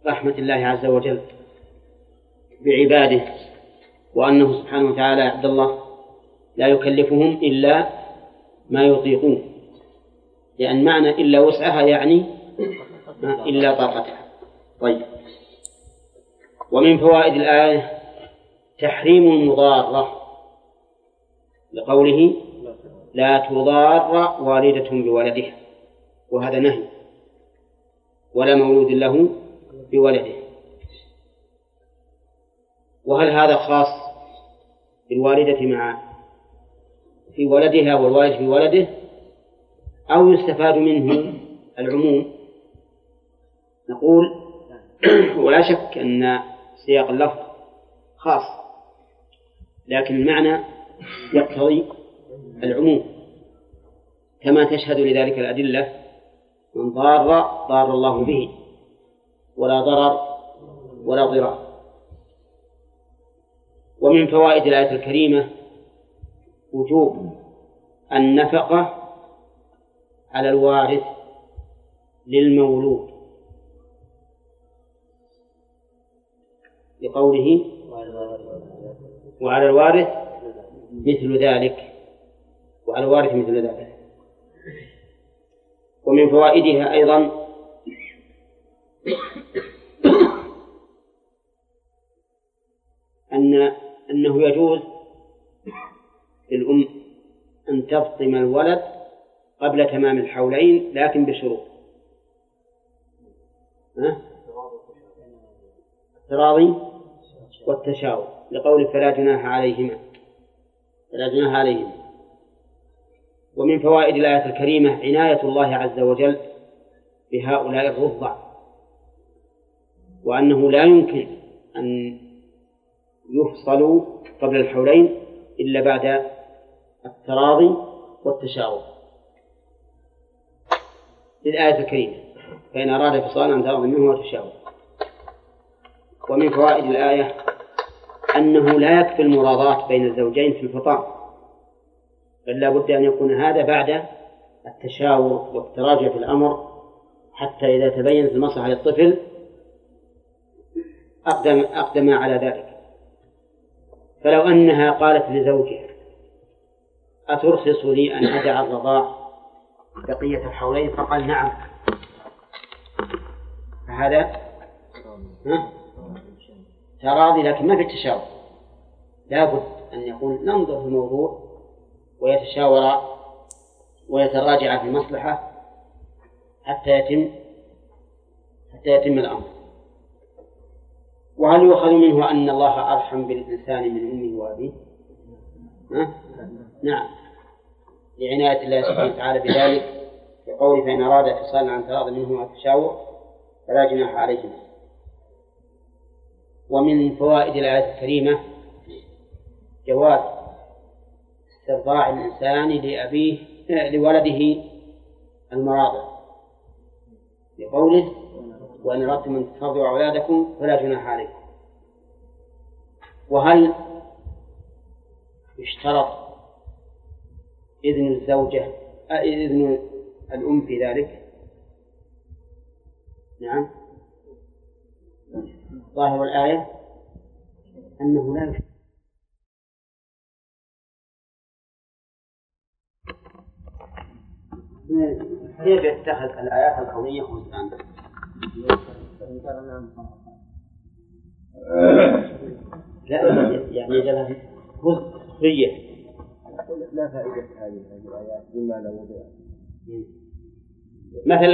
رحمة الله عز وجل بعباده، وأنه سبحانه وتعالى عبد الله لا يكلفهم إلا ما يطيقون، لأن معنى إلا وسعها يعني إلا طاقتها. طيب، ومن فوائد الآية تحريم المضارة لقوله لا تضار والدة بولدها، وهذا نهي، ولا مولود له بولده. وهل هذا خاص بالوالدة في ولدها والوالد في ولده، أو يستفاد منه العموم؟ نقول ولا شك أن سياق اللفظ خاص، لكن المعنى يقتضي العموم، كما تشهد لذلك الأدلة: من ضار الله به، ولا ضرر ولا ضرار. ومن فوائد الآية الكريمة وجوب النفقة على الوارث للمولود، لقوله وعلى الوارث مثل ذلك، وعلى الوارث مثل ذلك. ومن فوائدها أيضا أنه يجوز للأم أن تفطم الولد قبل تمام الحولين، لكن بشروط: التراضي والتشاور، لقول فلا جناح عليهما. ومن فوائد الآية الكريمة عناية الله عز وجل بهؤلاء الرضع، وأنه لا يمكن أن يفصلوا قبل الحولين إلا بعد التراضي والتشاور للآية الكريمة: فإن أراد فصالا عن تراضي منه وتشاور. ومن فوائد الآية أنه لا يكفي المراضاة بين الزوجين في الفطام، بل لا بد أن يكون هذا بعد التشاور والتراجع في الأمر، حتى إذا تبينت المصلحة للطفل أقدم على ذلك. فلو أنها قالت لزوجها: أترخص لي أن أدع الرضاع بقية الحولين؟ فقال نعم، فهذا تراضي، لكن ما في التشاور. لا بد أن يكون ننظر في الموضوع ويتشاور ويتراجع في المصلحة حتى يتم الأمر. وهل يؤخذ منه أن الله أرحم بالإنسان من أمه وأبيه؟ نعم، لعناية الله سبحانه وتعالى بذلك، بقوله فإن أراد فصالا عن تراض منه وتشاور فلا جناح عليهما. ومن فوائد الآية الكريمة جواز استرضاع الإنسان لولده المراضع، لقوله وإن أردتم أن ترضعوا أولادكم فلا جناح عليكم. وهل يشترط إذن الأم في ذلك؟ نعم، ظاهر الآية أنه لا يشترط. كيف يتخذ الآيات الكونية خزعا؟ لا، يعني يجعلها خزعية. لا فائدة هذه الآيات مما لو وضع. مثلا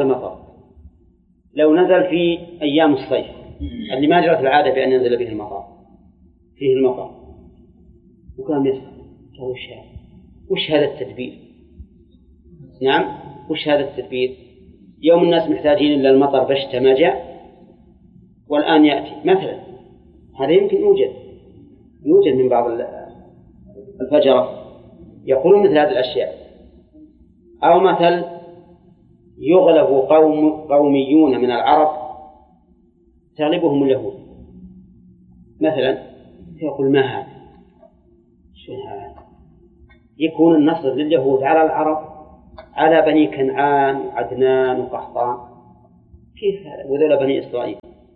لو نزل في أيام الصيف اللي ما جرت العادة بأن ينزل به فيه المطر، وكان يسأل وش هذا التدبير؟ نعم، وش هذا التدبير؟ يوم الناس محتاجين إلا المطر بشتى ما جاء، والآن يأتي مثلا. هذا يمكن يوجد من بعض الفجرة يقولون مثل هذه الأشياء. أو مثل يغلب قوميون من العرب تغلبهم اليهود مثلا، يقول ما هذا؟ شو هذا؟ يكون النصر لليهود على العرب، على بني كنعان وعدنان وقحطان، كيف هذا؟ وذول بني إسرائيل.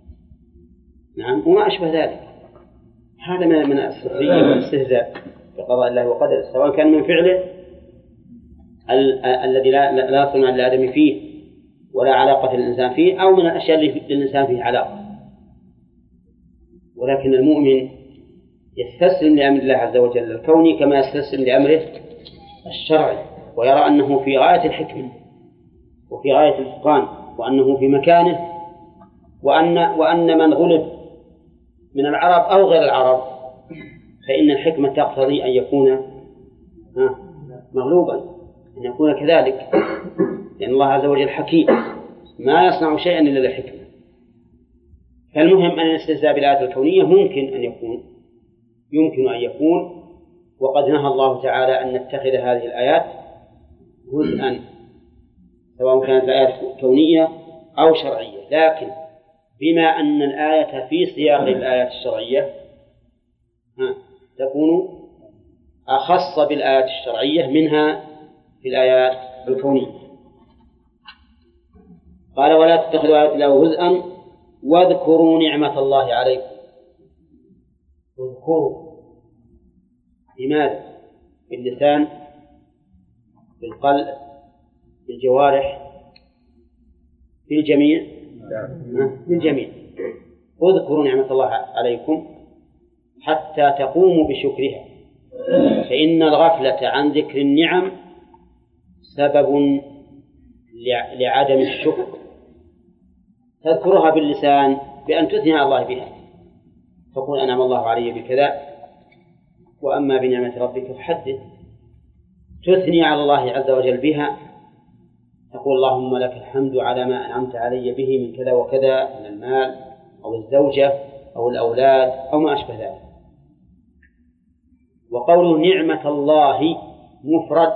نعم وما أشبه ذلك. هذا من السخرية والاستهزاء بقضاء الله وقدره، سواء كان من فعله الذي لا صنع للآدم فيه ولا علاقة للإنسان فيه، أو من الأشياء اللي للإنسان فيه علاقة. ولكن المؤمن يستسلم لأمر الله عز وجل الكوني كما يستسلم لأمره الشرعي، ويرى أنه في غاية الحكمة وفي غاية الإتقان، وأنه في مكانه، وأن من غلب من العرب أو غير العرب فإن الحكمة تقتضي أن يكون مغلوبا، أن يكون كذلك، لأن الله عز وجل حكيم ما يصنع شيئا إلا للحكمة. فالمهم أن الاستهزاء بالآيات الكونية يمكن أن يكون، وقد نهى الله تعالى أن نتخذ هذه الآيات جزءا، سواء كانت الآيات كونية أو شرعية، لكن بما أن الآية في سياق الآيات الشرعية تكون أخص بالآيات الشرعية منها في الآيات الكونية. قال ولا تتخذوا آيات الله هزءا واذكروا نعمة الله عليكم. اذكروا لماذا؟ باللسان، بالقلب، بالجوارح، بالجميع، بالجميع. اذكروا نعمة الله عليكم حتى تقوموا بشكرها، فإن الغفلة عن ذكر النعم سبب لعدم الشكر. تذكرها باللسان بأن تثني على الله بها، تقول أنعم الله علي بكذا، وأما بنعمة ربك فحدث. تثني على الله عز وجل بها، تقول اللهم لك الحمد على ما أنعمت علي به من كذا وكذا من المال أو الزوجة أو الأولاد أو ما أشبه ذلك. وقول نعمة الله مفرد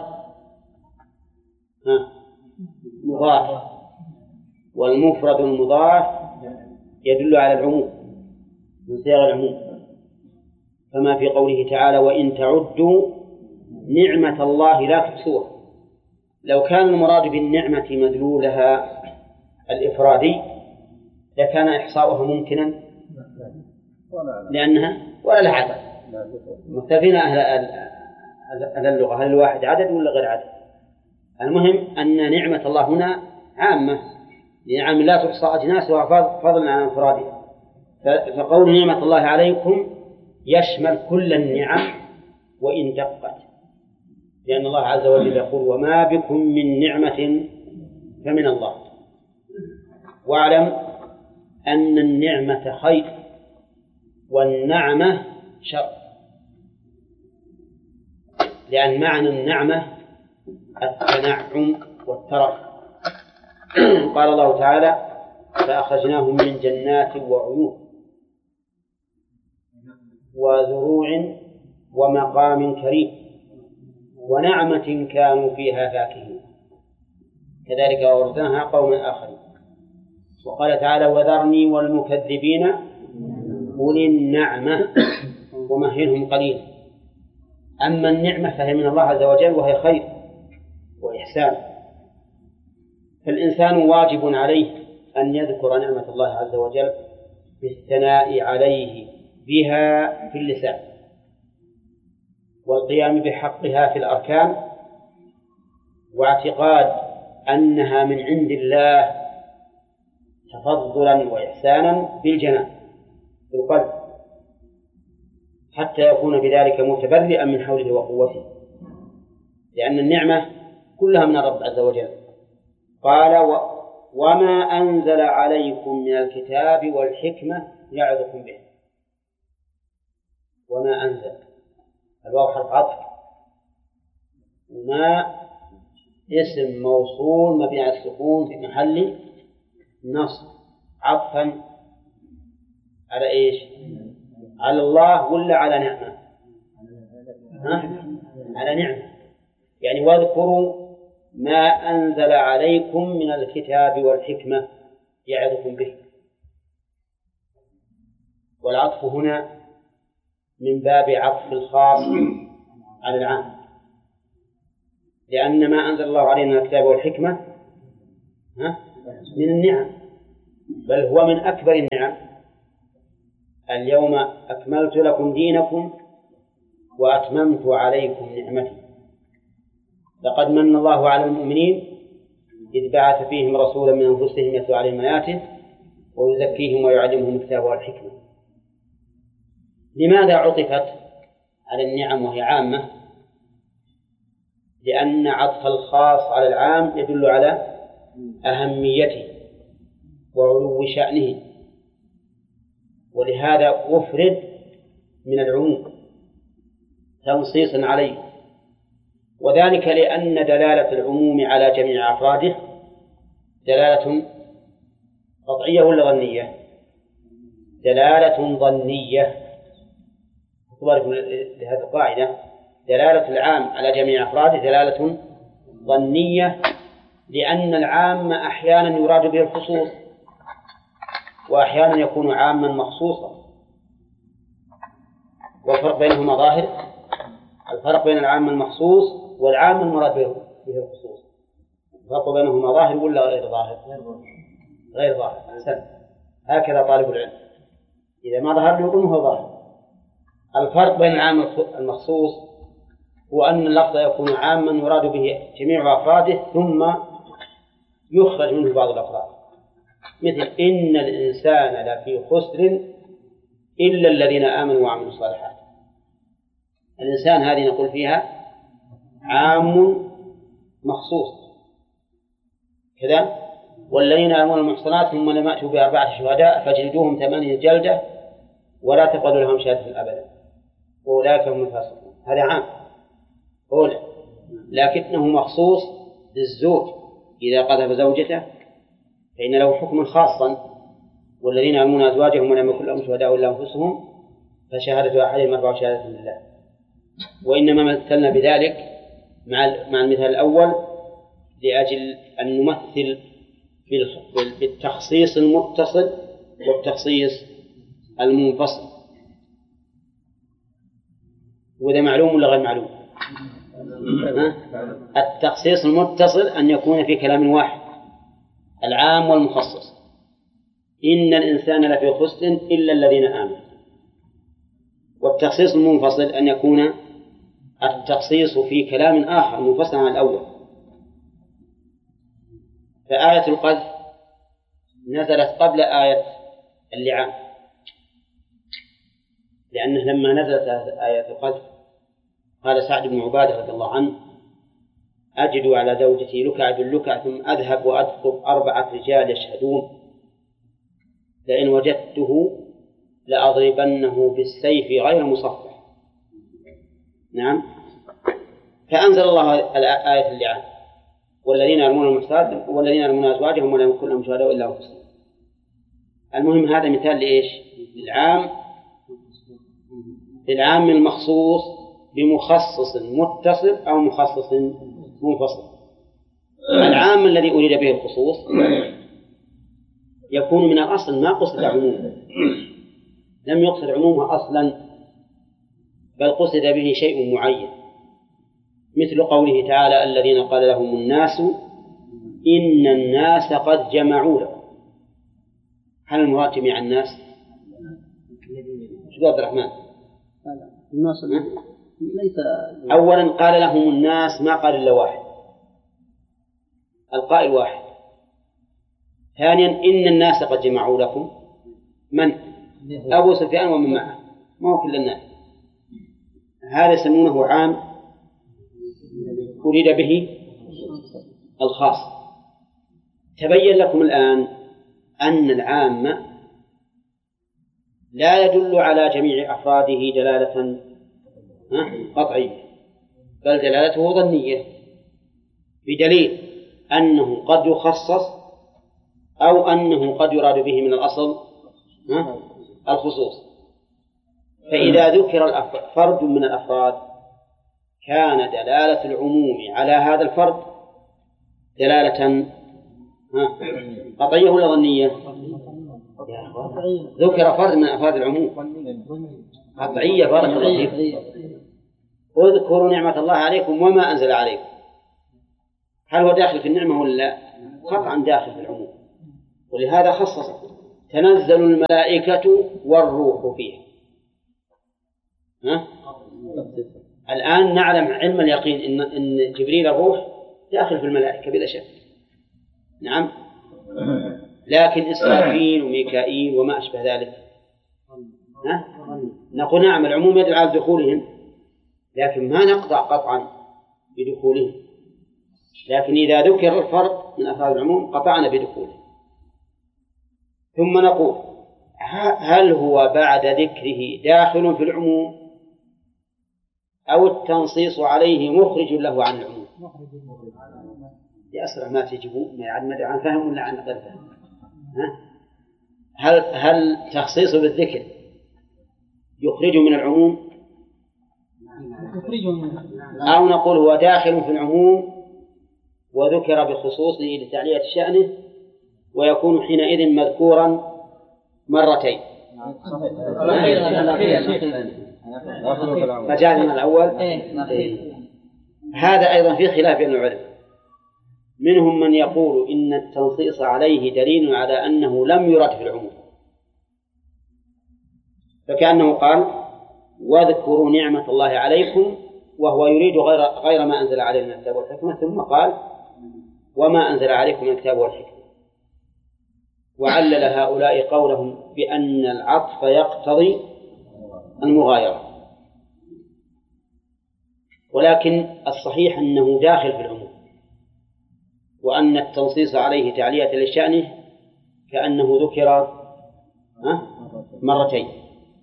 مضاف، والمفرد المضاف يدل على العموم من صيغ العموم، كما في قوله تعالى وإن تعدوا نعمة الله لا تحصوها. لو كان المراد بالنعمة مدلولها الإفرادي لكان إحصاؤها ممكنا، لأنها ولا لها عدد. مختلفين أهل اللغة، هل الواحد عدد ولا غير عدد؟ المهم أن نعمة الله هنا عامة، نعم لا تحصى أجناسها فضلا عن انفرادها. فقول نعمة الله عليكم يشمل كل النعم وإن دقت، لأن الله عز وجل يقول وما بكم من نعمة فمن الله. واعلم أن النعمة خير والنعمة شر، لأن معنى النعمة التنعم والترف. قال الله تعالى فأخرجناهم من جنات وعيون وزروع ومقام كريم ونعمة كانوا فيها فاكهين كذلك أورثناها قوما آخرين. وقال تعالى وذرني والمكذبين أولي النعمة ومهلهم قليلا. أما النعمة فهي من الله عز وجل وهي خير وإحسان، فالإنسان واجب عليه أن يذكر نعمة الله عز وجل بالثناء عليه بها في اللسان، والقيام بحقها في الأركان، واعتقاد أنها من عند الله تفضلا وإحسانا بالجنان بالقلب، حتى يكون بذلك متبرئا من حوله وقوته، لأن النعمة كلها من الرب عز وجل. قال وما أنزل عليكم من الكتاب والحكمة يعظكم به. وما أنزل، الواو حرف عطف، وما اسم موصول مبني على السكون في محل نصب عطفا على إيش؟ على الله ولا على نعمة؟ على نعمة. يعني واذكروا ما أنزل عليكم من الكتاب والحكمة يعظكم به. والعطف هنا من باب عطف الخاص على العام، لأن ما أنزل الله علينا من الكتاب والحكمة من النعم، بل هو من أكبر النعم، اليوم أكملت لكم دينكم وأتممت عليكم نعمتي. لقد من الله على المؤمنين إذ بعث فيهم رسولا من أنفسهم يتلو عليهم آياته ويزكيهم ويعلمهم الكتاب والحكمة. لماذا عطفت على النعم وهي عامة؟ لأن عطف الخاص على العام يدل على أهميته وعلو شأنه، ولهذا أفرد من العموم تنصيصا عليه، وذلك لأن دلالة العموم على جميع أفراده دلالة قطعية ولا ظنية؟ دلالة ظنية. اعتباركم لهذه القاعدة، دلالة العام على جميع أفراده دلالة ظنية، لأن العام أحيانا يراد به الخصوص وأحيانا يكون عاما مخصوصا، والفرق بينهما ظاهر. الفرق بين العام المخصوص والعام المراد به الخصوص الفرق بينهما ظاهر ولا غير ظاهر؟ غير ظاهر. أحسن، هكذا طالب العلم إذا ما ظهر له يقول هو ظاهر. الفرق بين العام المخصوص هو أن اللفظ يكون عاما يراد به جميع أفراده ثم يخرج منه بعض الأفراد، مثل إن الإنسان لفي خسر إلا الذين آمنوا وعملوا الصالحات. الإنسان هذه نقول فيها عام مخصوص كذا. والذين آمنوا المحصنات ثم لم يأتوا ب4 شهداء فاجلدوهم 8 جلدة ولا تقبلوا لهم شهادة أبدا وأولئك هم الفاسقون. هذا عام أولى، لكنه مخصوص للزوج إذا قذف زوجته فإن له حكم خاصا. والذين يرمون أزواجهم ولم يكن لهم شهداء إلا أنفسهم فشهادة أحدهم 4 شهادات لله. وإنما مثلنا بذلك مع المثال الأول لأجل أن نمثل بالتخصيص المتصل والتخصيص المنفصل. وده معلوم ولا غير معلوم؟ التخصيص المتصل أن يكون في كلام واحد العام والمخصص، إن الإنسان لفي خسر إلا الذين آمنوا. والتخصيص المنفصل أن يكون التخصيص في كلام آخر منفصل عن الأول. فآية القذف نزلت قبل آية اللعان، لأنه لما نزلت آية القذف قال سعد بن عبادة رضي الله عنه أجد على زوجتي لكع باللكع ثم أذهب وأدخل 4 رجال يشهدون لئن وجدته لأضربنه بالسيف غير مصفح. نعم. فأنزل الله آية اللعان والذين يرمون المحصنات والذين يرمون أزواجهم ولم يكن لهم شهداء إلا أنفسهم. المهم هذا مثال لإيش؟ للعام المخصوص بمخصص متصل أو مخصص منفصل. العام الذي أريد به الخصوص يكون من الأصل ما قصد عمومه، لم يقصد عمومه أصلا، بل قصد به شيء معين، مثل قوله تعالى الذين قال لهم الناس إن الناس قد جمعوا لكم. هل المراد جميع الناس؟ شو عبد الرحمن؟ الناس ليس أولا قال لهم الناس ما قال إلا واحد، القائل واحد. ثانيا إن الناس قد جمعوا لكم، من؟ أبو سفيان ومن معه، ما هو كل الناس. هذا يسمونه عام أريد به الخاص. تبين لكم الآن أن العام لا يدل على جميع أفراده دلالة قطعية، بل دلالته ظنية، بدليل أنه قد يخصص أو أنه قد يراد به من الأصل الخصوص. فإذا ذكر فرد من الأفراد كان دلالة العموم على هذا الفرد دلالة قطعية ولا ظنية؟ ذكر فرد من أفراد العموم قطعية. بارك الله فيكم. اذكروا نعمة الله عليكم وما أنزل عليكم. هل هو داخل في النعمة ولا لا؟ قطعا داخل في العموم، ولهذا خصص. تنزل الملائكة والروح فيها. الآن نعلم علم اليقين إن جبريل الروح داخل في الملائكة بلا شك. نعم. لكن إسرافيل وميكائيل وما أشبه ذلك نقول نعم العموم يدل على دخولهم، لكن ما نقطع قطعا بدخولهم، لكن إذا ذكر الفرد من أفراد العموم قطعنا بدخوله. ثم نقول هل هو بعد ذكره داخل في العموم أو التنصيص عليه مخرج له عن العموم؟ لأسرع ما تجيبون عن فهم ولا عن غير فهم؟ هل تخصيصه بالذكر يخرجه من العموم أو نقول هو داخل في العموم وذكر بخصوصه لتعلية شأنه ويكون حينئذ مذكورا مرتين؟ فجعلنا الأول. هذا أيضا في خلاف بين العلماء، منهم من يقول إن التنصيص عليه دليل على أنه لم يرد في العموم، فكأنه قال واذكروا نعمة الله عليكم وهو يريد غير ما أنزل علينا من الكتاب والحكمة، ثم قال وما أنزل عليكم من الكتاب والحكمة، وعلل هؤلاء قولهم بأن العطف يقتضي المغايرة. ولكن الصحيح أنه داخل في العموم، وأن التنصيص عليه تعلية لشأنه كأنه ذكر مرتين،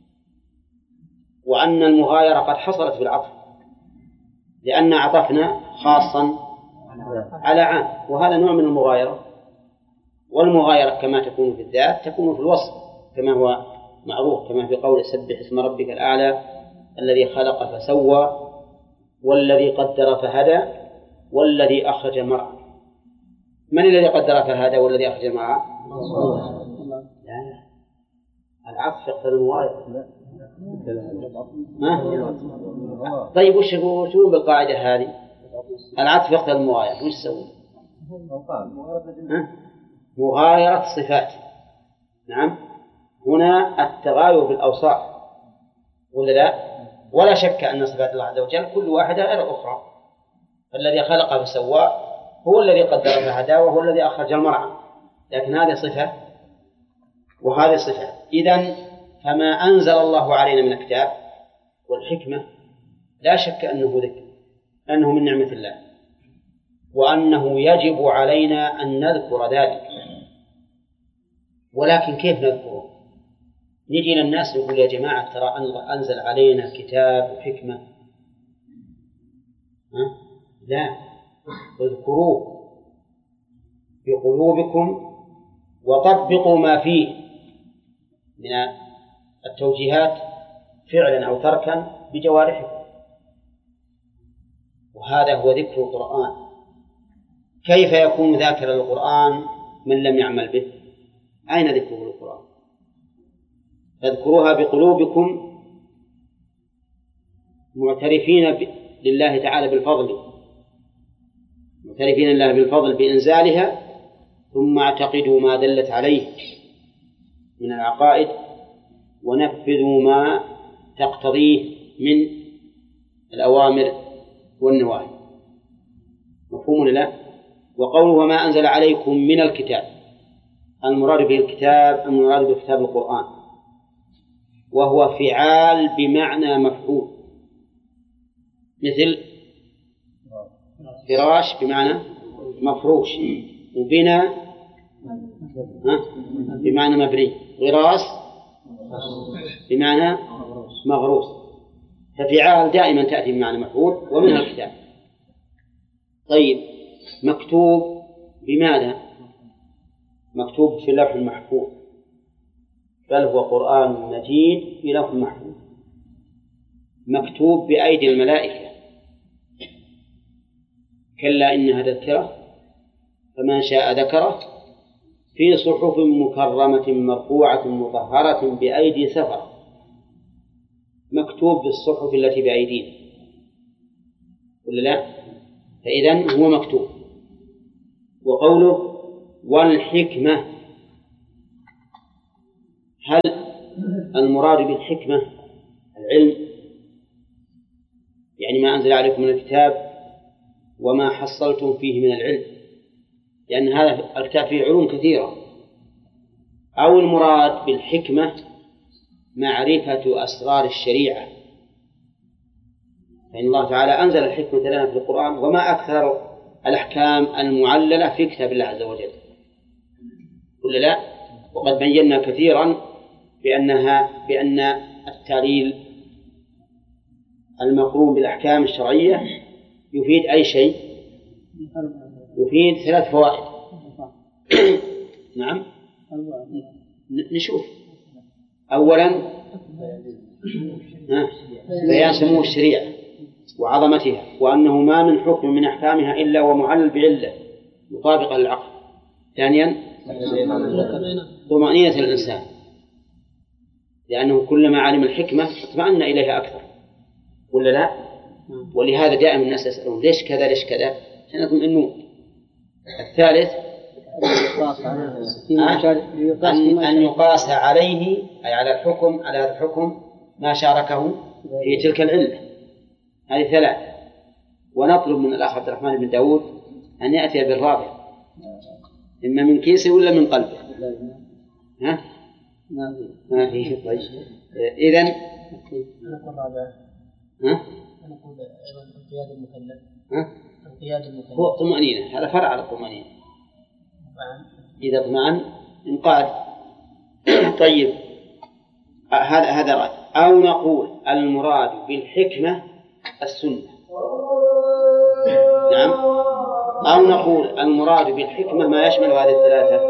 وأن المغايرة قد حصلت في العطف لأن عطفنا خاصا على عام، وهذا نوع من المغايرة. والمغايرة كما تكون في الذات تكون في الوصف كما هو معروف، كما في قول سبح اسم ربك الأعلى الذي خلق فسوى والذي قدر فهدى والذي أخرج المرعى. من الذي قدر فهدى والذي أخرج المرعى؟ لا، العطف يقتضي المغايرة. طيب وش يقولون بالقاعدة هذه؟ العطف يقتضي المغايرة، وش يسوي؟ مغايرة صفات. نعم، هنا التغاير بالأوصاف ولا لا؟ ولا شك أن صفات الله عز وجل كل واحدة غير الأخرى. الذي خلق فسوى هو الذي قدر فهدى وهو الذي أخرج المرعى، لكن هذه صفة وهذه صفة. إذن فما أنزل الله علينا من الكتاب والحكمة لا شك أنه ذكر، أنه من نعمة الله، وأنه يجب علينا أن نذكر ذلك. ولكن كيف نذكره؟ نجي للناس نقول يا جماعة ترى أنزل علينا كتاب وحكمة. لا، اذكروه بقلوبكم وطبقوا ما فيه من التوجيهات فعلا أو تركا بجوارحكم، وهذا هو ذكر القرآن. كيف يكون ذاكر القرآن من لم يعمل به؟ أين ذكره القرآن؟ فاذكروها بقلوبكم معترفين لله تعالى بالفضل، معترفين لله بالفضل بإنزالها، ثم اعتقدوا ما دلت عليه من العقائد ونفذوا ما تقتضيه من الأوامر والنواهي. مفهوم لا؟ وقوله وما أنزل عليكم من الكتاب، المراد به الكتاب المراد بكتاب القرآن، وهو فعال بمعنى مفعول، مثل فراش بمعنى مفروش، وبنى بمعنى مبني، غراس بمعنى مغروس. ففعال دائما تأتي بمعنى مفعول، ومنها الكتاب. طيب مكتوب بماذا؟ مكتوب في اللوح المحفوظ، بل هو قرآن مجيد في لوح محفوظ، مكتوب بأيدي الملائكة. كلا إنها تذكرة فمن شاء ذكره في صحف مكرمة مرفوعة مطهرة بأيدي سفرة. مكتوب بالصحف التي بأيدينا ولا لا؟ فإذن هو مكتوب. وقوله والحكمة، هل المراد بالحكمة العلم، يعني ما أنزل عليكم من الكتاب وما حصلتم فيه من العلم، لأن هذا الكتاب فيه علوم كثيرة، أو المراد بالحكمة معرفة أسرار الشريعة، فإن الله تعالى أنزل الحكمة لنا في القرآن، وما أكثر الأحكام المعللة في كتاب الله عز وجل، ولا لا؟ وقد بينا كثيرا بأن التعليل المقرون بالأحكام الشرعية يفيد أي شيء؟ يفيد 3 فوائد. نعم، نشوف. أولا بيان سمو الشريعة وعظمتها، وأنه ما من حكم من أحكامها إلا ومعلل بعلة مطابقة للعقل. ثانيا طمأنينة الإنسان، لأنه كلما علم الحكمة اطمأن إليها أكثر، ولا لا؟ ولهذا دائما الناس يسألون ليش كذا ليش كذا، عشان يطمئنون. الثالث أن يقاس عليه، أي على الحكم، على هذا الحكم ما شاركه في تلك العلة. هذه 3. ونطلب من الأخ عبد الرحمن بن داود أن يأتي بالرابع، إما من كيسه ولا من قلبه. ها؟ ما في شيء. طيب إذن ها؟ نقول أيضا انقياد المكلف. ها؟ انقياد المكلف هو الطمأنينة، هذا فرع على الطمأنينة. إذا اطمأن انقاد. طيب هذا رأي. أو نقول المراد بالحكمة السنة. نعم. أو نقول المراد بالحكمة ما يشمل هذه ال3.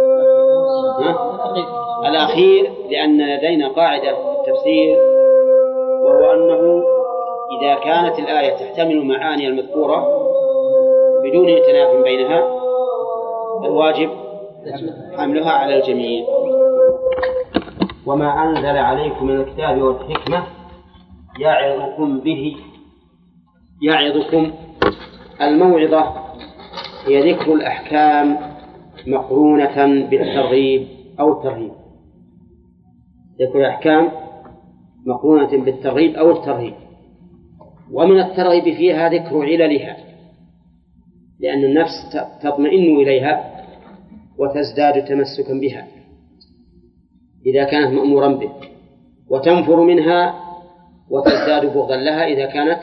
الأخير، لأن لدينا قاعدة في التفسير، وهو أنه إذا كانت الآية تحتمل المعاني المذكورة بدون تناف بينها الواجب حملها على الجميع. وما أنزل عليكم من الكتاب والحكمة يعظكم به. يعظكم، الموعظة هي ذكر الأحكام مقرونة بالترغيب أو الترهيب. ذكر الأحكام مقرونة بالترغيب أو الترهيب. ومن الترغيب فيها ذكر عللها، لأن النفس تطمئن إليها وتزداد تمسكا بها إذا كانت مأمورا به، وتنفر منها وتزداد بغضا لها إذا كانت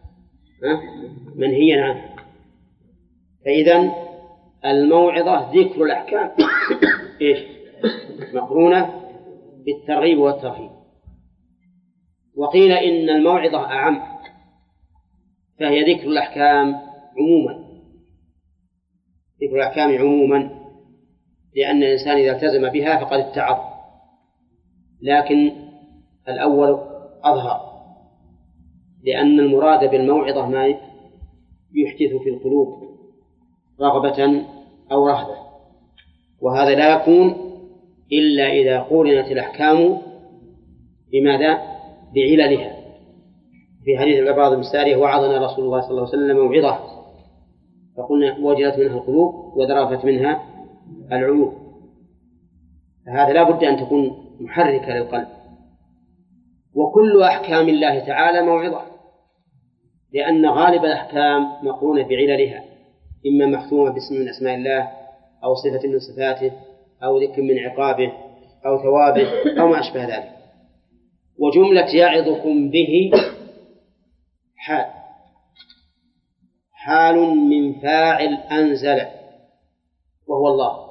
منهيا عنها. فإذا الموعظة ذكر الأحكام إيش؟ مقرونة بالترغيب والترهيب. وقيل إن الموعظة أعم، فهي ذكر الأحكام عموما، ذكر الأحكام عموما، لأن الإنسان إذا التزم بها فقد اتعظ. لكن الأول أظهر، لأن المراد بالموعظة ما يحدث في القلوب رغبة أو رهبة، وهذا لا يكون إلا إذا قورنت الأحكام بماذا؟ بعللها. في حديث العباد بن سارية: وعظنا رسول الله صلى الله عليه وسلم موعظة فقلنا وجلت منها القلوب وذرفت منها العيون. فهذا لا بد أن تكون محركة للقلب. وكل أحكام الله تعالى موعظة، لأن غالب الأحكام مقرونة بعللها، إما محكومة باسم من أسماء الله أو صفة من صفاته أو ذكر من عقابه أو ثوابه أو ما أشبه ذلك. وجملة يعظكم به حال من فاعل أنزل وهو الله،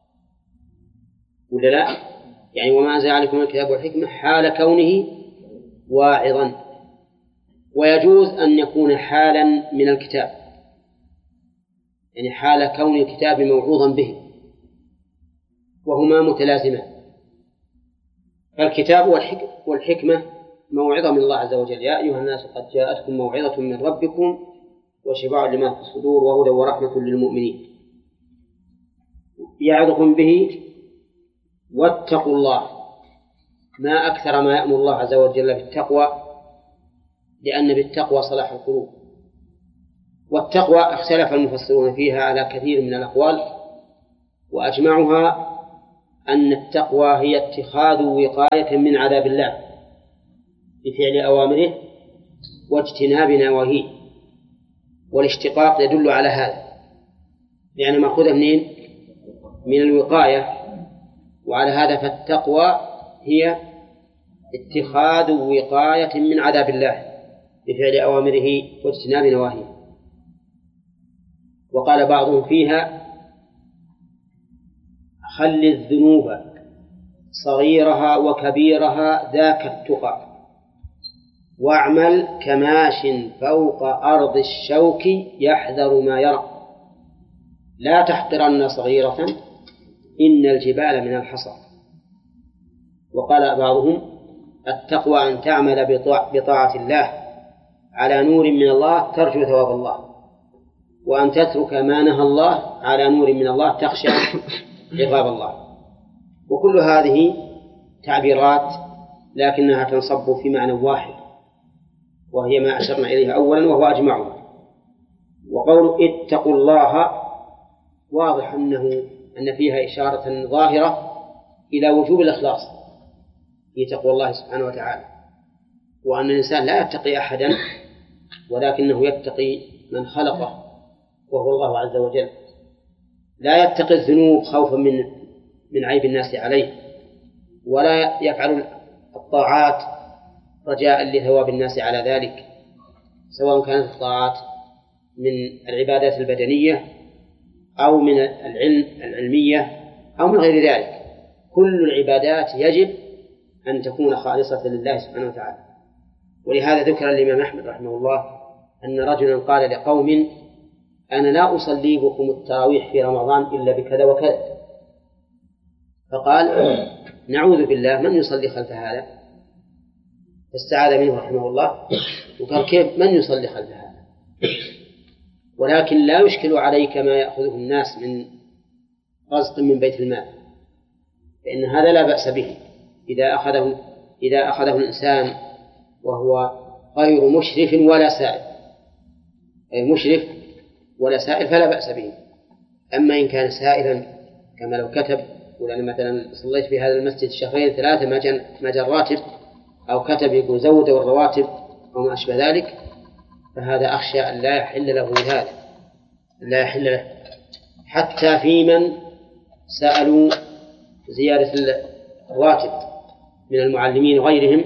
ولا لا؟ يعني وما أنزل عليكم الكتاب والحكمة حال كونه واعظا. ويجوز أن يكون حالا من الكتاب، يعني حال كون الكتاب موعوظا به، وهما متلازمان. فالكتاب والحكمة موعظة من الله عز وجل: يا أيها الناس قد جاءتكم موعظة من ربكم وشفاء لما في الصدور وهدى ورحمة للمؤمنين. يعظكم به واتقوا الله. ما أكثر ما يأمر الله عز وجل بالتقوى، لأن بالتقوى صلاح القلوب. والتقوى اختلف المفسرون فيها على كثير من الأقوال، وأجمعها أن التقوى هي اتخاذ وقاية من عذاب الله بفعل أوامره واجتناب نواهيه، والاشتقاق يدل على هذا، يعني مأخوذة منين؟ من الوقاية. وعلى هذا فالتقوى هي اتخاذ وقاية من عذاب الله بفعل أوامره واجتناب نواهيه. وقال بعضهم فيها: خل الذنوب صغيرها وكبيرها ذاك التقى، واعمل كماش فوق أرض الشوك يحذر ما يرى، لا تحقرن صغيرة إن الجبال من الحصى. وقال بعضهم: التقوى أن تعمل بطاعة الله على نور من الله ترجو ثواب الله، وأن تترك ما نهى الله على نور من الله تخشى عقاب الله. وكل هذه تعبيرات لكنها تنصب في معنى واحد، وهي ما أشرنا إليه أولا وهو أجمعها. وقول اتقوا الله واضح أن فيها إشارة ظاهرة إلى وجوب الإخلاص في تقوى الله سبحانه وتعالى، وأن الإنسان لا يتقي أحدا ولكنه يتقي من خلقه وهو الله عز وجل. لا يتقي الذنوب خوفا من عيب الناس عليه، ولا يفعل الطاعات رجاء لثواب الناس على ذلك، سواء كانت الطاعات من العبادات البدنية أو من العلمية أو من غير ذلك. كل العبادات يجب أن تكون خالصة لله سبحانه وتعالى. ولهذا ذكر الإمام أحمد رحمه الله أن رجلا قال لقوم: أنا لا أصلي بكم التراويح في رمضان إلا بكذا وكذا. فقال: نعوذ بالله، من يصلي خلف هذا؟ فاستعاذ منه رحمه الله وقال: كيف من يصلي خلف هذا؟ ولكن لا يشكل عليك ما يأخذه الناس من رزق من بيت المال، فإن هذا لا بأس به إذا أخذه الإنسان وهو غير مشرف ولا سائل، أي مشرف ولا سائل فلا بأس به. أما إن كان سائلا كما لو كتب ولأن مثلا صليت في هذا المسجد شهرين ثلاثة ما جاء الراتب، أو كتب يقول زودوا الرواتب أو ما أشبه ذلك، فهذا أخشى أن لا يحل له هذا، لا يحل له. حتى في من سألوا زيادة الراتب من المعلمين وغيرهم،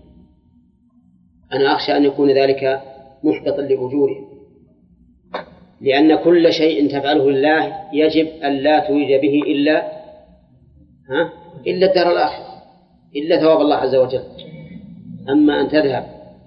أنا أخشى أن يكون ذلك محبطا لأجورهم، لأن كل شيء تفعله الله يجب أن لا تريد به إلا الدار الآخرة، إلا ثواب الله عز وجل. أما أن تذهب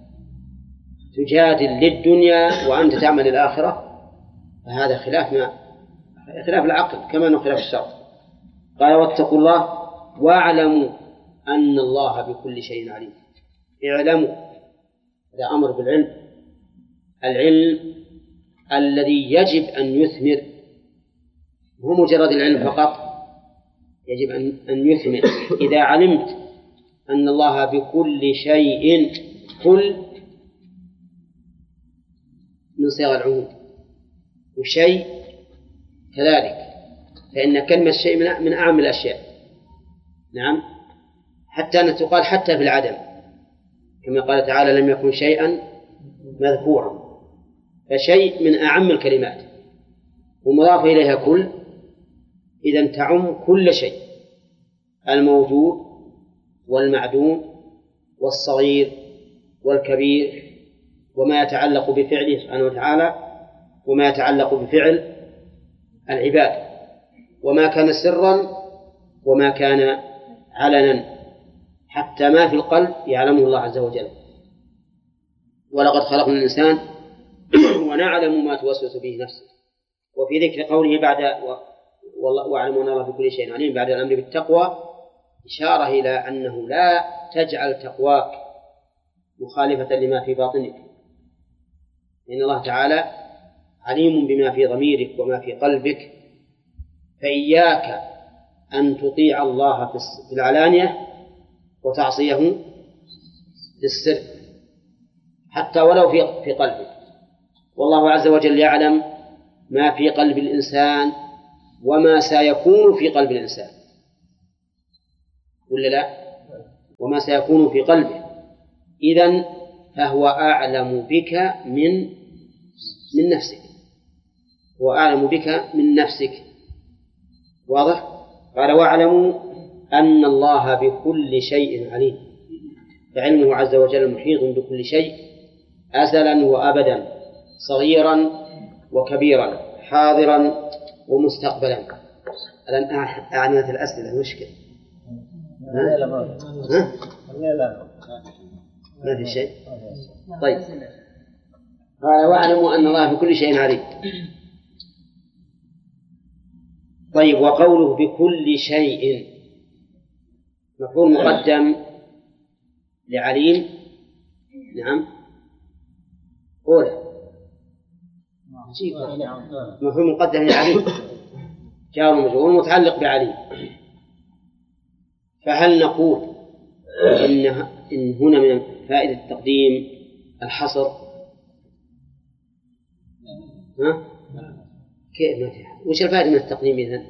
تجادل للدنيا وأنت تعمل الآخرة فهذا خلاف العقل كما أنه خلاف الشرع. قال: واتقوا الله واعلموا أن الله بكل شيء عليم. اعلموا، هذا أمر بالعلم، العلم الذي يجب أن يثمر، هو مجرد العلم فقط، يجب أن يثمر. إذا علمت أن الله بكل شيء، كل من صيغ العموم، وشيء كذلك، فإن كلمة شيء من أعم الأشياء. نعم، حتى أن تقال حتى في العدم، كما قال تعالى: لم يكن شيئا مذكورا. فشيء من أعم الكلمات، ومضاف إليها كل، إذن تعم كل شيء، الموجود والمعدوم والصغير والكبير، وما يتعلق بفعله سبحانه وتعالى وما يتعلق بفعل العباد، وما كان سرا وما كان علنا، حتى ما في القلب يعلمه الله عز وجل. ولقد خلقنا الإنسان ونعلم ما توسوس به نفسه. وفي ذكر قوله بعد واعلموا أن الله بكل شيء عليم بعد الأمر بالتقوى إشارة إلى أنه لا تجعل تقواك مخالفة لما في باطنك، لأن الله تعالى عليم بما في ضميرك وما في قلبك، فإياك أن تطيع الله في العلانية وتعصيه في السر حتى ولو في قلبك. والله عز وجل يعلم ما في قلب الإنسان وما سيكون في قلب الإنسان، ولا لا؟ وما سيكون في قلبه. إذن فهو أعلم بك من نفسك، هو أعلم بك من نفسك. واضح؟ قال واعلموا أن الله بكل شيء عليم، فعلمه عز وجل محيط بكل شيء أزلا وأبدا، صغيرا وكبيرا، حاضرا ومستقبلا. الآن أعنت الأسئلة المشكلة. ما في شيء. طيب قال واعلموا أن الله بكل شيء عليم. طيب وقوله بكل شيء مفعول مقدم لعليم. نعم أولى مفعول مقدم لعليم جار ومجرور متعلق بعليم. فهل نقول إن هنا من فائدة التقديم الحصر؟ ها؟ كيف ما في حصر؟ وش الفائدة من التقديم إذن؟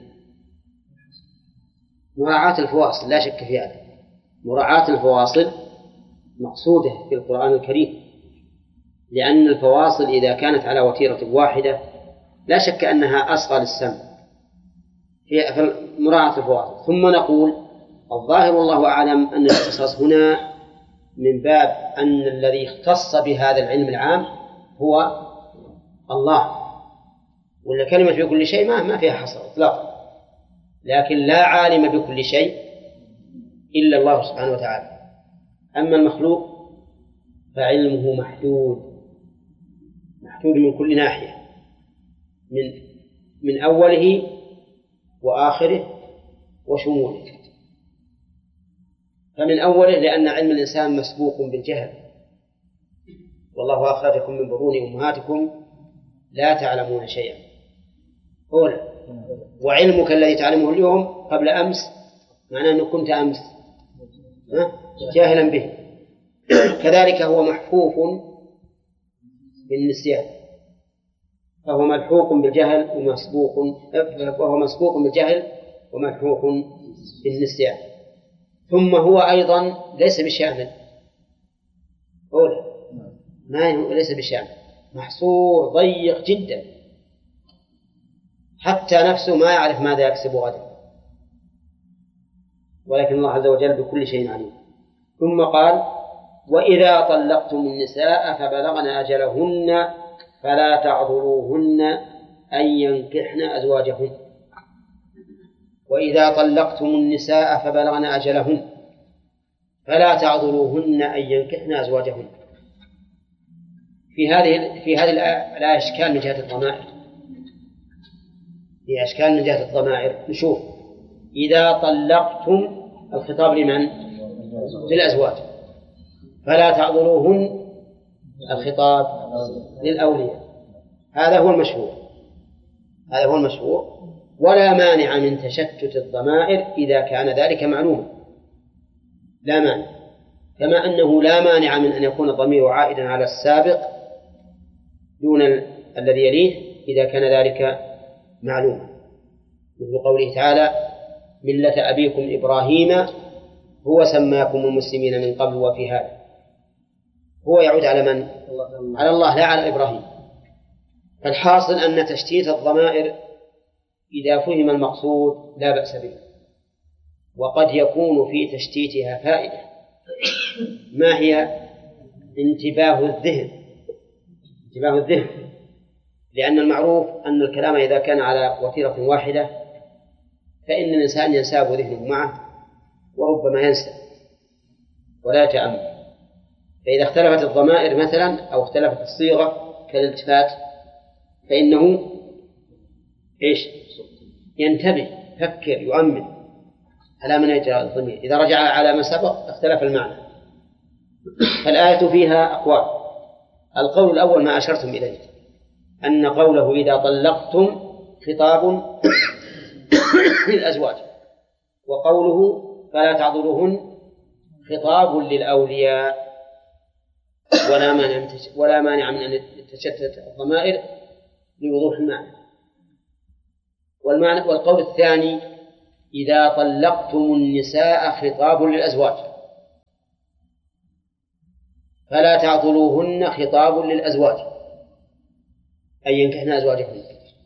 مراعاة الفواصل لا شك في هذا. مراعاة الفواصل مقصودة في القرآن الكريم، لأن الفواصل إذا كانت على وتيرة واحدة لا شك أنها أصغى للسمع في مراعاة الفواصل. ثم نقول الظاهر والله أعلم أن الاختصاص هنا من باب أن الذي اختص بهذا العلم العام هو الله، ولا كلمة بكل شيء ما فيها حصر إطلاقا، لكن لا عالم بكل شيء إلا الله سبحانه وتعالى. أما المخلوق فعلمه محدود من كل ناحية، من أوله وآخره وشموله. فمن أوله لأن علم الإنسان مسبوق بالجهل، والله أخرجكم من بطون أمهاتكم لا تعلمون شيئا. أولا وعلمك الذي تعلمه اليوم قبل أمس معناه أنك كنت أمس جاهلا به. كذلك هو محفوف بالنسيان، فهو ملحوق بالجهل وهو مسبوق بالجهل وملحوق بالنسيان. ثم هو أيضا ليس بشامل، ليس بشامل، محصور ضيق جدا، حتى نفسه ما يعرف ماذا يكسب غدا، ولكن الله عز وجل بكل شيء عليم. ثم قال وإذا طلقتم النساء فبلغن أجلهن فلا تعضلوهن أن ينكحن أزواجهن. وإذا طلقتم النساء فبلغن أجلهن فلا تعضلوهن أن ينكحن أزواجهن. في هذه الآية أشكال من جهة الضمائر، في أشكال من جهة الضمائر. نشوف إذا طلقتم الخطاب لمن؟ للأزواج. فلا تعضلوهن الخطاب للأولياء. هذا هو المشهور، ولا مانع من تشتت الضمائر إذا كان ذلك معلوما، لا مانع، كما أنه لا مانع من أن يكون الضمير عائدا على السابق دون الذي يليه إذا كان ذلك معلوما، مثل قوله تعالى ملة أبيكم إبراهيم هو سماكم المسلمين من قبل وفي هذا. هو يعود على من؟ على الله لا على إبراهيم. فالحاصل أن تشتيت الضمائر إذا فهم المقصود لا بأس به، وقد يكون في تشتيتها فائدة. ما هي؟ انتباه الذهن، لأن المعروف أن الكلام إذا كان على وتيرة واحدة فإن الإنسان ينساب ذهنه معه وربما ينسى ولا يتأمل. فإذا اختلفت الضمائر مثلا أو اختلفت الصيغة كالالتفات فإنه ينتبه، يفكر، يؤمن على من يجرى الضمير. إذا رجع على ما سبق اختلف المعنى. فالآية فيها أقوال. القول الأول ما أشرتم إليه، أن قوله إذا طلقتم خطاب للأزواج، وقوله فلا تعضلوهن خطاب للأولياء، ولا مانع من أن تشتت الضمائر لوضوح المعنى. والقول الثاني إذا طلقتم النساء خطاب للأزواج فلا تعضلوهن خطاب للأزواج أي ينكحن أزواجهن.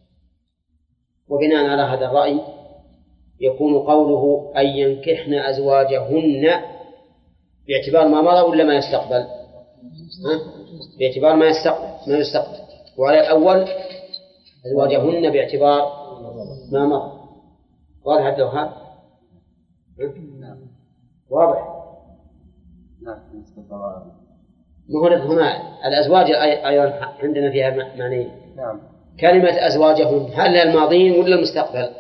وبناء على هذا الرأي يكون قوله أن ينكحن أزواجهن باعتبار ما مضى ولا ما يستقبل؟ باعتبار ما يستقبل. وعلى الأول أزواجهن باعتبار ما مضى. واضح عبد الوهاب؟ واضح؟ هنا الأزواج أيضا عندنا فيها معنيين. كلمة أزواجهن هل الماضين ولا المستقبل؟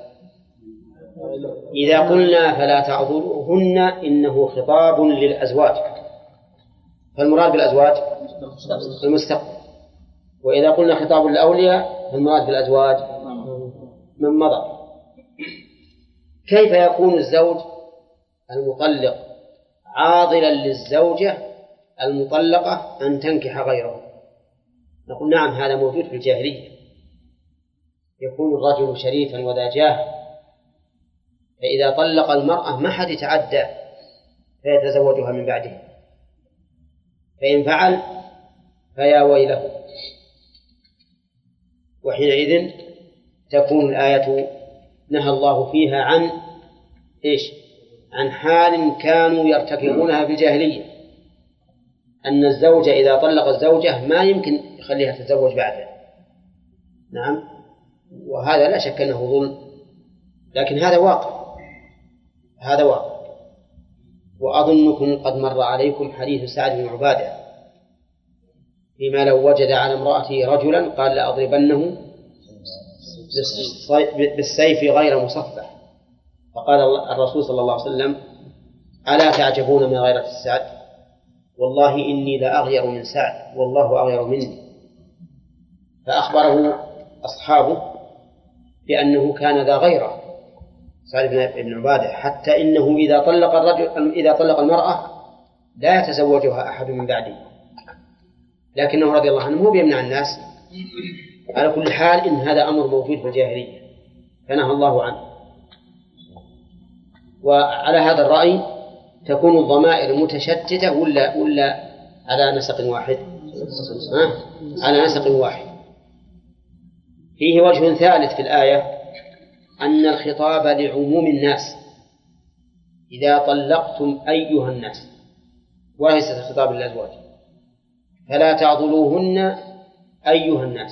إذا قلنا فلا تعضلوهن إنه خطاب للأزواج فالمراد بالأزواج المستقبل. وإذا قلنا خطاب للأولياء فالمراد بالأزواج من مضى. كيف يكون الزوج المطلق عاضلا للزوجة المطلقة أن تنكح غيره؟ نقول نعم هذا موجود في الجاهلية. يكون الرجل شريفا وذا جاه فإذا طلق المرأة ما حد يتعدى فيتزوجها من بعده، فإن فعل فيا ويله. وحينئذ تكون الآية نهى الله فيها عن إيش؟ عن حال كانوا يرتكبونها في الجاهلية، أن الزوج إذا طلق الزوجة ما يمكن يخليها تتزوج بعده. نعم، وهذا لا شك أنه ظلم، لكن هذا واقع. وأظنكم قد مر عليكم حديث سعد بن عبادة فيما لو وجد على امرأته رجلا قال لأضربنه بالسيف غير مصفح. فقال الرسول صلى الله عليه وسلم ألا تعجبون من غيرة السعد؟ والله إني لأغير من سعد والله أغير مني. فأخبره أصحابه بأنه كان ذا غيرة سعد بن عبادة، حتى إنه إذا طلق المرأة لا يتزوجها أحد من بعده، لكنه رضي الله عنه مو بيمنع الناس. على كل حال إن هذا أمر موجود في الجاهلية فنهى الله عنه. وعلى هذا الرأي تكون الضمائر متشتتة ولا على نسق واحد؟ على نسق واحد. فيه وجه ثالث في الآية أن الخطاب لعموم الناس إذا طلقتم أيها الناس وليس الخطاب للأزواج. فلا تعضلوهن أيها الناس،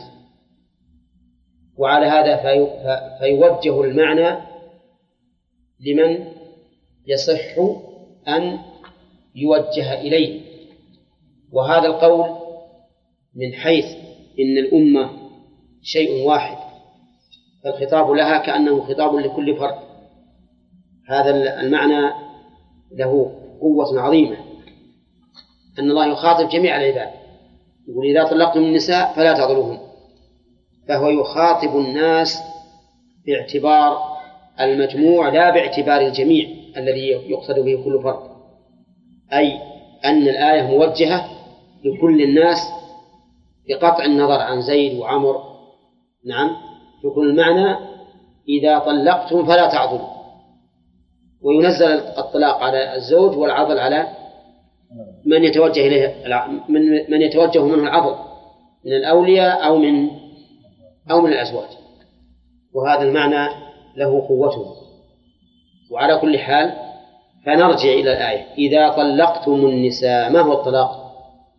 وعلى هذا فيوجه المعنى لمن يصح أن يوجه إليه. وهذا القول من حيث إن الأمة شيء واحد فالخطاب لها كأنه خطاب لكل فرد. هذا المعنى له قوة عظيمة، أن الله يخاطب جميع العباد، يقول إذا طلقتم النساء فلا تعضلوهن، فهو يخاطب الناس باعتبار المجموع لا باعتبار الجميع الذي يقصد به كل فرد، أي أن الآية موجهة لكل الناس بقطع النظر عن زيد وعمر. نعم، يكون المعنى إذا طلقتم فلا تعضلوا، وينزل الطلاق على الزوج والعضل على من يتوجه إليه من يتوجه منه العضل من الأولياء أو من الأزواج. وهذا المعنى له قوته. وعلى كل حال فنرجع إلى الآية إذا طلقتم النساء. ما هو الطلاق؟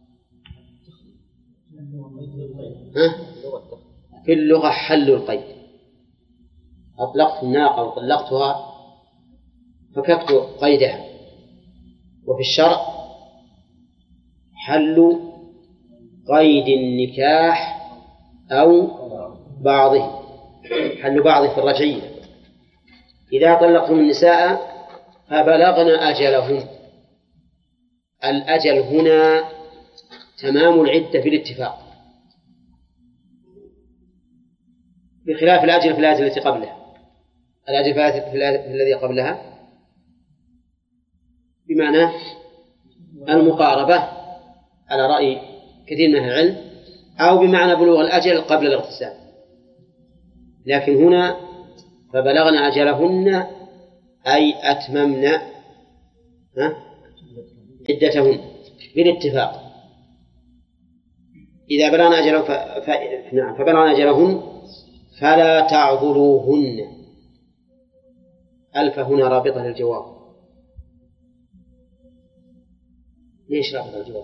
في اللغة حل القيد. أطلقت الناقة وطلقتها فككت قيدها. وفي الشرع حل قيد النكاح أو بعضه، حل بعضه في الرجعية. إذا طلقتم النساء فبلغن أجلهن. الأجل هنا تمام العدة في الاتفاق، بخلاف الأجل في الآية التي قبلها. الأجل في الذي قبلها بمعنى المقاربة على رأي كثير من أهل العلم، أو بمعنى بلوغ الأجل قبل الاغتسال. لكن هنا فبلغن أجلهن أي أتممن عدتهن بالاتفاق. إذا بلغن أجلهن فبلغن أجلهن فلا تعضلوهن. ألف هنا رابطة للجواب. ليش رابطة الجواب؟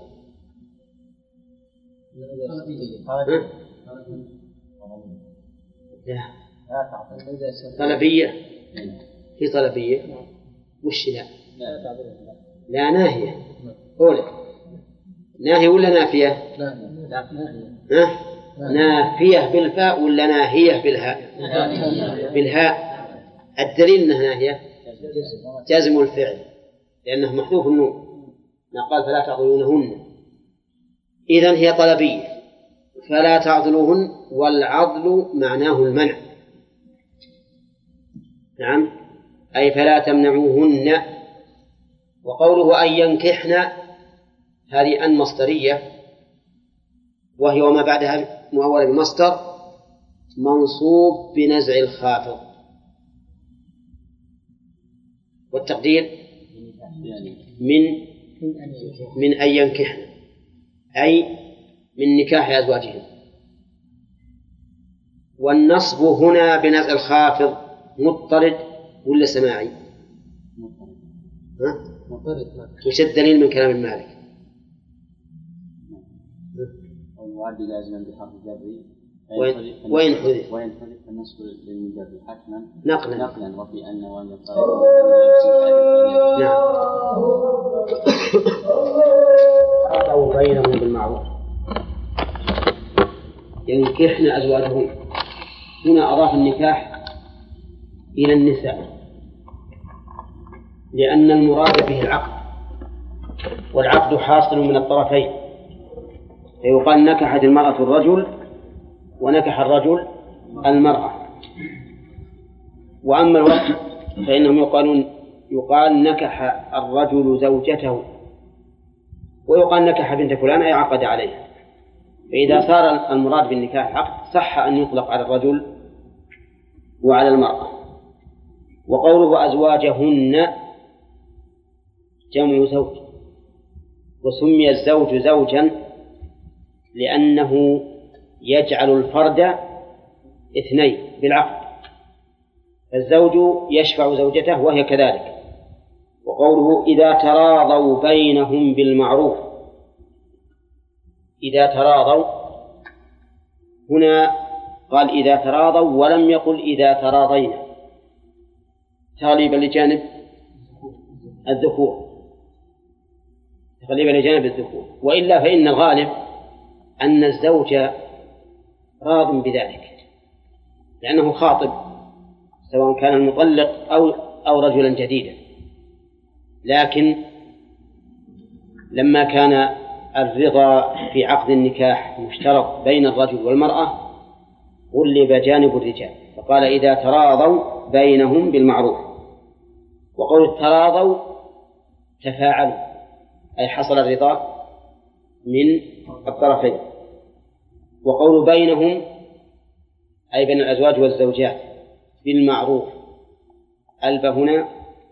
لا طلبية. في طلبية وش لا؟ لا ناهية. قولك ناهية ولا نافية؟ نافية بالفاء ولا ناهية بالهاء؟ بالهاء. الدليل أنها ناهية جازم الفعل لأنه محذوف النون. قال فلا تعضلونهن، إذن هي طلبية. فلا تعضلوهن، والعضل معناه المنع. نعم، أي فلا تمنعوهن. وقوله أن ينكحن هذه أن مصدرية، وهي وما بعدها مؤولة بمصدر منصوب بنزع الخافض، والتقدير من أن ينكحن أي من نكاح أزواجهم. والنصب هنا بنزع الخافض مضطرد ولا سماعي؟ وش الدليل من كلام مالك؟ المعد لازما بحرف الجر وين حذف النصب للمجرد حتما نقلا وفي أن وأن نعم. أو بينهم بالمعروف ينكحن أزواجهم. هنا أضاف النكاح إلى النساء لأن المراد به العقد، والعقد حاصل من الطرفين، فيقال نكحت المرأة الرجل ونكح الرجل المرأة. وأما الوقت فإنهم يقال نكح الرجل زوجته، ويقال نكح بنت فلان أي عقد عليها. فإذا صار المراد بالنكاح العقد صح أن يطلق على الرجل وعلى المرأة. وقوله أزواجهن جمع زوج، وسمي الزوج زوجا لأنه يجعل الفرد اثنين بالعقد، فالزوج يشفع زوجته وهي كذلك. وقوله إذا تراضوا بينهم بالمعروف، إذا تراضوا هنا قال إذا تراضوا ولم يقل إذا تراضينا تغليبا لجانب الذكور، وإلا فإن الغالب أن الزوج راض بذلك لأنه خاطب سواء كان المطلق أو رجلا جديدا. لكن لما كان الرضا في عقد النكاح مشترك بين الرجل والمرأة غلب جانب الرجال، فقال إذا تراضوا بينهم بالمعروف. وقول تراضوا تفاعلوا أي حصل الرضا من الطرفين. وقول بينهم أي بين الأزواج والزوجات بالمعروف، ألف هنا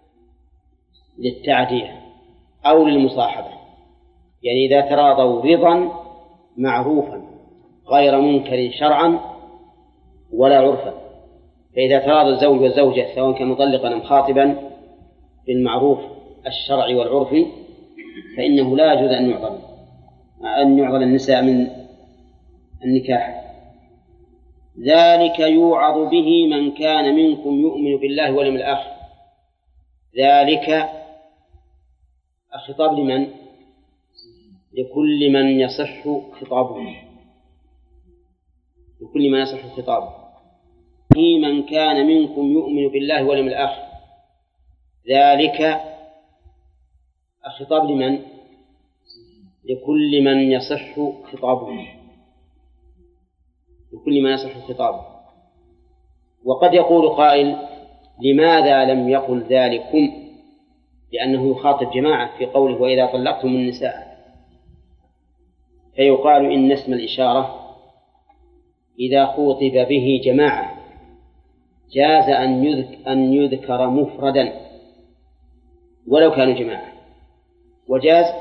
للتعدية أو للمصاحبة، يعني إذا تراضوا رضا معروفا غير منكر شرعا ولا عرفا. فإذا تراضى الزوج والزوجة سواء كان مطلقا أم خاطبا بالمعروف الشرعي والعرفي فإنه لا يجوز أن يعضل النساء من النكاح. ذلك يوعظ به من كان منكم يؤمن بالله واليوم الآخر. ذلك الخطاب لمن؟ لكل من يصح خطابه، لكل من يصح خطابه. من كان منكم يؤمن بالله واليوم الآخر. ذلك الخطاب لمن؟ لكل من يصح خطابه، لكل من يصح خطابه. وقد يقول قائل لماذا لم يقل ذلكم؟ لأنه يخاطب جماعة في قوله وإذا طلقتم النساء، فيقال إن اسم الإشارة إذا خوطب به جماعة جاز أن يذكر مفردا ولو كانوا جماعة، وجاز